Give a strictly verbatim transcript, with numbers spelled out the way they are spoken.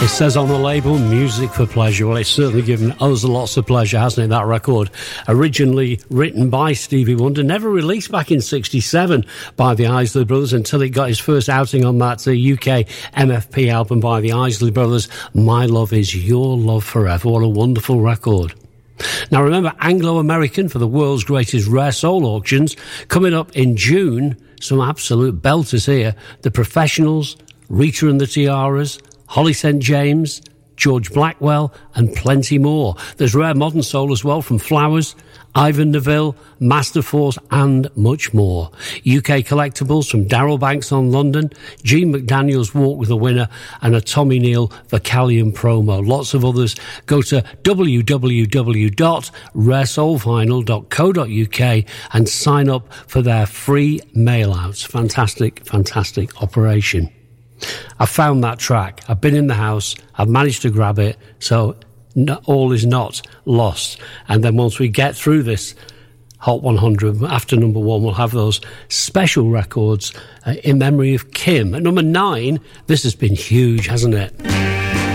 It says on the label, music for pleasure. Well, it's certainly given us lots of pleasure, hasn't it, that record? Originally written by Stevie Wonder, never released back in sixty-seven by the Isley Brothers until he got his first outing on that uh, U K M F P album by the Isley Brothers, My Love Is Your Love Forever. What a wonderful record. Now remember, Anglo-American for the world's greatest rare soul auctions, coming up in June. Some absolute belters here. The Professionals, Rita and the Tiaras, Holly Saint James, George Blackwell, and plenty more. There's rare modern soul as well from Flowers, Ivan Neville, Master Force, and much more. U K collectibles from Darryl Banks on London, Gene McDaniel's Walk with a Winner, and a Tommy Neal Vocalion promo. Lots of others. Go to w w w dot rare soul vinyl dot co dot u k and sign up for their free mail-outs. Fantastic, fantastic operation. I found that track. I've been in the house. I've managed to grab it. So no, all is not lost. And then once we get through this Hot one hundred, after number one, we'll have those special records uh, in memory of Kim. At number nine, this has been huge, hasn't it?